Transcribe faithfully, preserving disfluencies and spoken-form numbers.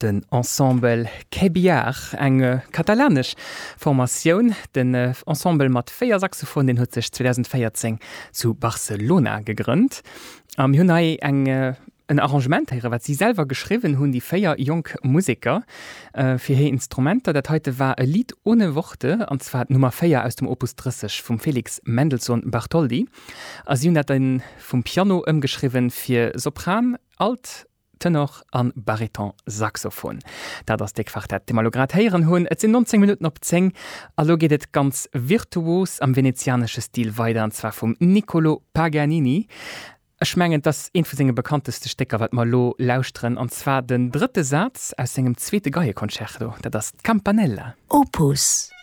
den Ensemble Kebiar, eng katalanisch Formatioun, den äh, Ensemble mat Féier Saxophon, den huet sech zwanzig vierzehn zu Barcelona gegrünnt. Am hunn hai eng äh, ein Arrangement here, wat sie selber geschrieben hunn die Féier Jung Musiker äh, fir he Instrumenter. Dat heute war ein Lied ohne Worte, und zwar Nummer Féier aus dem Opus dreißig vom Felix Mendelssohn Bartholdy. Also hun hat den vom Piano umgeschrieben für Sopran, Alt, Tenor an Bariton Saxophon. Da das Deckquartett de malograd heieren hunn, et sind neunzehn Minuten op zehn, allo geht et ganz virtuos am venezianische Stil weiter, und zwar vom Niccolo Paganini. Schmengend das een vu segem bekannteste Stecker wat mal lo lauschtren, und zwar den dritte Satz aus engem zweite Geierkonzerto, dat das Campanella. Opus